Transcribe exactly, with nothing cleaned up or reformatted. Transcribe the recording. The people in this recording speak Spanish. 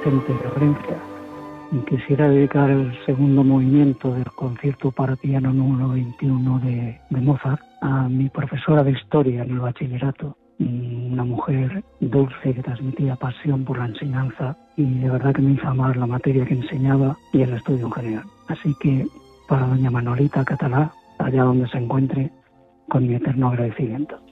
Vicente de Valencia. Y quisiera dedicar el segundo movimiento del concierto para piano número veintiuno de, de Mozart a mi profesora de historia en el bachillerato, una mujer dulce que transmitía pasión por la enseñanza y de verdad que me hizo amar la materia que enseñaba y el estudio en general. Así que para doña Manolita Catalá, allá donde se encuentre, con mi eterno agradecimiento.